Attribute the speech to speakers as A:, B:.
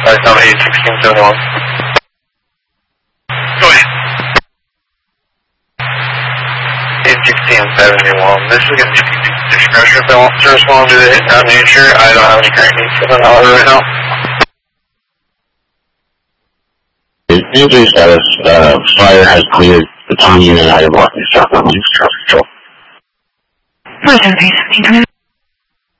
A: Flight number 81671. Go ahead. 81671. This is going to be discretion if they want to respond to the hit out nature. I don't have any current needs for the hour right now.
B: Injury status, fire has cleared the Tommy and I are blocking traffic control.
C: 478,